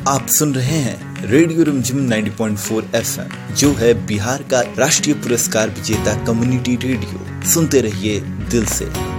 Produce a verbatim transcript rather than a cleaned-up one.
आप सुन रहे हैं रेडियो रिमझिम नब्बे पॉइंट चार एफएम, जो है बिहार का राष्ट्रीय पुरस्कार विजेता कम्युनिटी रेडियो। सुनते रहिए दिल से।